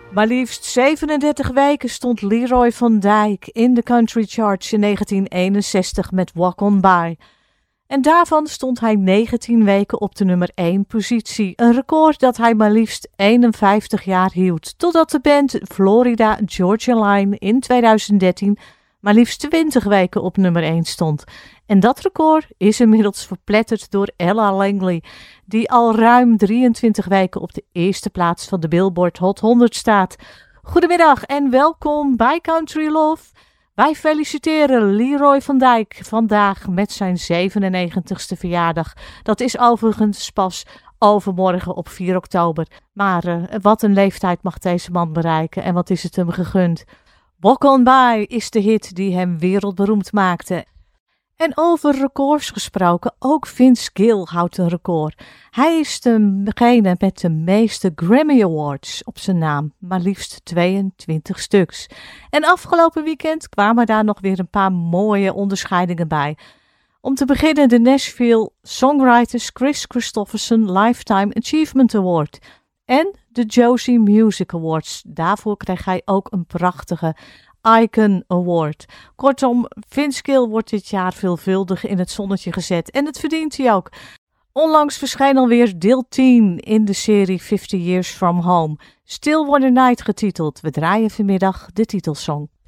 Maar liefst 37 weken stond Leroy van Dijk in de country charts in 1961 met Walk On By. En daarvan stond hij 19 weken op de nummer 1 positie. Een record dat hij maar liefst 51 jaar hield. Totdat de band Florida Georgia Line in 2013 maar liefst 20 weken op nummer 1 stond. En dat record is inmiddels verpletterd door Ella Langley, die al ruim 23 weken op de eerste plaats van de Billboard Hot 100 staat. Goedemiddag en welkom bij Country Love. Wij feliciteren Leroy van Dijk vandaag met zijn 97ste verjaardag. Dat is overigens pas overmorgen op 4 oktober. Maar wat een leeftijd mag deze man bereiken en wat is het hem gegund. Walk On By is de hit die hem wereldberoemd maakte. En over records gesproken, ook Vince Gill houdt een record. Hij is degene met de meeste Grammy Awards op zijn naam, maar liefst 22 stuks. En afgelopen weekend kwamen daar nog weer een paar mooie onderscheidingen bij. Om te beginnen de Nashville Songwriters Chris Christopherson Lifetime Achievement Award en de Josie Music Awards. Daarvoor kreeg hij ook een prachtige Icon Award. Kortom, Vince Gill wordt dit jaar veelvuldig in het zonnetje gezet en het verdient hij ook. Onlangs verscheen alweer deel 10 in de serie 50 Years From Home. Stillwater Night getiteld. We draaien vanmiddag de titelsong.